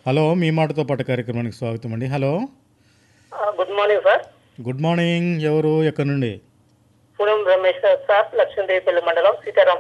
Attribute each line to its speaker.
Speaker 1: Hello, మీ మాటతో పాటు కార్యక్రమానికి స్వాగతం అండి. Hello,
Speaker 2: good morning sir.
Speaker 1: Good morning. ఎవరు, ఎక్కడి నుండి?
Speaker 2: పూనం రమేష్ సార్, లక్ష్మీదేవిపల్లి మండలం, సీతారాం